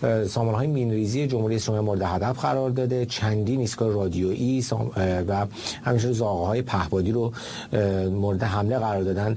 سامانه‌های مین‌ریزی جمهوری اسلامی مورد هدف قرار داده، چندین ایستگاه رادیویی و همینطور زاغه‌های پهپادی رو مورد حمله قرار دادن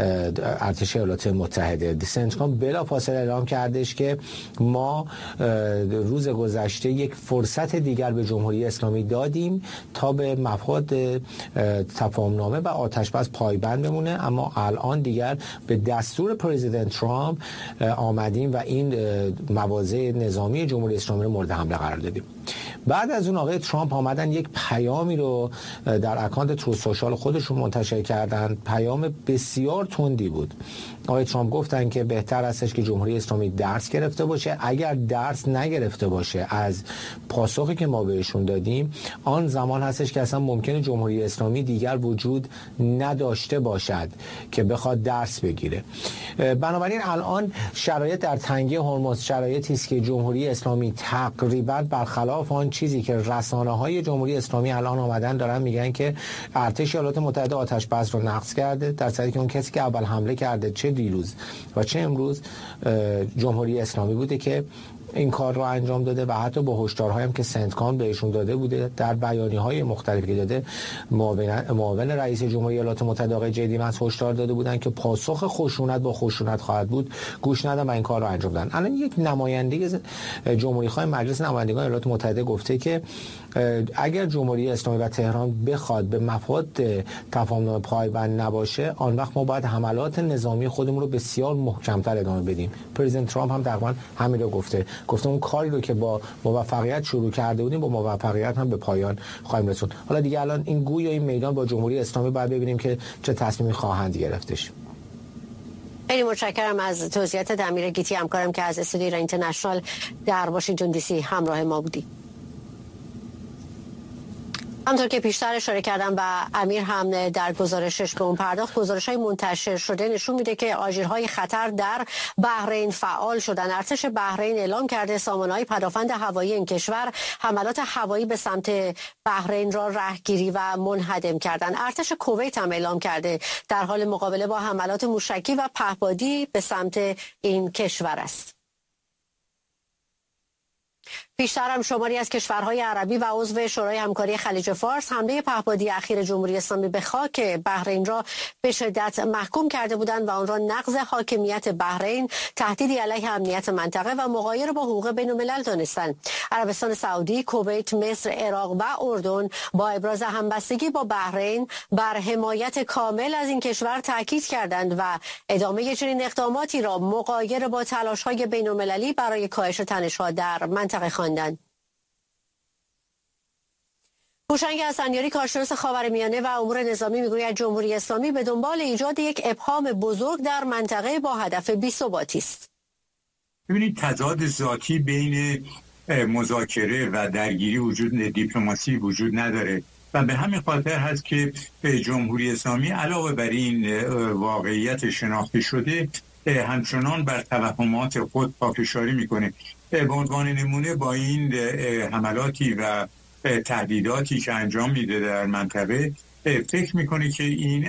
ارتش ایالات متحده. سنتکام بلافاصله اعلام کردش که ما روز گذشته یک فرصت دیگر به جمهوری اسلامی دادیم تا به مفاد تفاهم‌نامه و آتش‌بس پایبند بمونه، اما الان دیگر به دستور پرزیدنت ترامپ آمدیم و این مواضع نظامی جمهوری اسلامی رو مورد حمله قرار دادیم. بعد از اون آقای ترامپ آمدن یک پیامی رو در اکانت ترو سوشال خودشون منتشر کردن. پیام بسیار تندی بود. آقای ترامپ گفتن که بهتر هستش که جمهوری اسلامی درس گرفته باشه. اگر درس نگرفته باشه از پاسخی که ما بهشون دادیم، آن زمان هستش که اصلا ممکنه جمهوری اسلامی دیگر وجود نداشته باشد که بخواد درس بگیره. بنابراین الان شرایط در تنگه هرمز شرایطی است که جمهوری اسلامی تقریبا برخلاف آن چیزی که رسانه‌های جمهوری اسلامی الان آمدن دارن میگن که ارتش ایالات متحده آتش بس رو نقض کرده، در صورتی که اون کسی که اول حمله کرده چه دیروز و چه امروز جمهوری اسلامی بوده که این کار رو انجام داده و حتی با هشدارهایی هم که سنتکام بهشون داده بوده در بیانیه‌های مختلفی که داده. معاون رئیس جمهوری ایالات متحده آقای جی دی وانس هشدار داده بودن که پاسخ خشونت با خشونت خواهد بود، گوش ندادن و این کار رو انجام دادن. الان یک نماینده جمهوری‌خواه مجلس نمایندگان ایالات متحده گفته که اگر جمهوری اسلامی و تهران بخواد به مفاد تفاهم‌نامه پایبند نباشه، آن وقت ما باید حملات نظامی خودمون رو بسیار محکم‌تر ادامه بدیم. پرزیدنت ترامپ هم تقریبا همین رو گفته اون کاری رو که با موفقیت شروع کرده بودیم با موفقیت هم به پایان خواهیم رسوند. حالا دیگه الان این گوی و این میدان با جمهوری اسلامی باید ببینیم که چه تصمیمی خواهند گرفتش. خیلی متشکرم از توضیحات امیر گیتی، همکارم که از استودیو ایران اینترنشنال در واشنگتن دی سی همراه ما بودی. همطور که پیشتر اشاره کردم و امیر هم در گزارشش به اون پرداخت، گزارش‌های منتشر شده نشون میده که آژیرهای خطر در بحرین فعال شدن. ارتش بحرین اعلام کرده سامانه‌های پدافند هوایی این کشور حملات هوایی به سمت بحرین را رهگیری و منهدم کردن. ارتش کویت هم اعلام کرده در حال مقابله با حملات موشکی و پهپادی به سمت این کشور است. بیشتر هم شماری از کشورهای عربی و عضو شورای همکاری خلیج فارس حمله پهپادی اخیر جمهوری اسلامی به خاک بحرین را به شدت محکوم کرده بودند و آن را نقض حاکمیت بحرین، تهدیدی علیه امنیت منطقه و مغایر با حقوق بین‌الملل دانستند. عربستان سعودی، کویت، مصر، عراق و اردن با ابراز همبستگی با بحرین بر حمایت کامل از این کشور تاکید کردند و ادامه چنین اقداماتی را مغایر با تلاش‌های بین‌المللی برای کاهش تنش‌ها در منطقه خواندند. هوشنگ حسنیاری، کارشناس خاورمیانه و امور نظامی، میگوید جمهوری اسلامی به دنبال ایجاد یک ابهام بزرگ در منطقه با هدف بی‌ثباتی است. ببینید تضاد ذاتی بین مذاکره و درگیری دیپلماسی وجود نداره و به همین خاطر هست که جمهوری اسلامی علاوه بر این واقعیت شناخته شده همچنان بر توهمات خود پافشاری میکنه. به عنوان نمونه با این حملاتی و تهدیداتی که انجام میده در منطقه فکر میکنه که این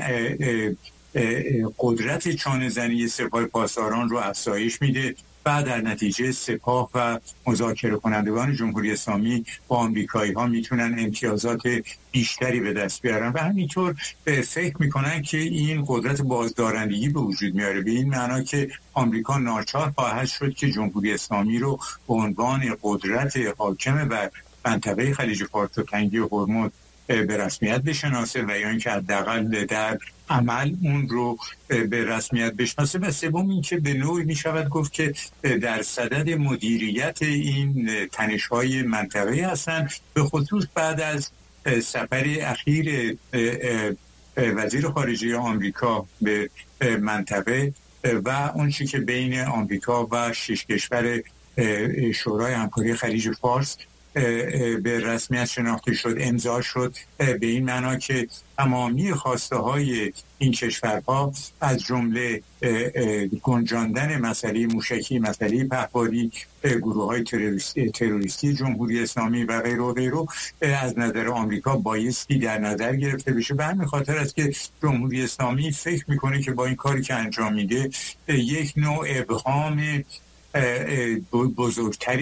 قدرت چانه‌زنی سپاه پاسداران رو افزایش میده و در نتیجه سپاه و مذاکره کنندگان جمهوری اسلامی با آمریکایی ها میتونن امتیازات بیشتری به دست بیارن و همینطور فکر میکنن که این قدرت بازدارندگی به وجود میاره، به این معنا که آمریکا ناچار خواهد شد که جمهوری اسلامی رو به عنوان قدرت حاکم بر منطقه خلیج فارس و تنگه هرمز به رسمیت بشناسه و یا اینکه حداقل در عمل اون رو به رسمیت بشناسه. و سوم این که به نوعی می شود گفت که در صدد مدیریت این تنش‌های منطقه هستن، به خصوص بعد از سفر اخیر وزیر خارجه آمریکا به منطقه و اون چیزی که بین آمریکا و 6 کشور شورای همکاری خلیج فارس به رسمیت شناخته شد، امضا شد، به این معنا که تمامی خواسته های این کشورها از جمله گنجاندن مسئله موشکی، مسئله پهپادی، گروه های تروریستی جمهوری اسلامی و غیره و غیره از نظر آمریکا بایستی در نظر گرفته بشه. به همین خاطر است که جمهوری اسلامی فکر میکنه که با این کاری که انجام میده یک نوع ابهام بزرگتری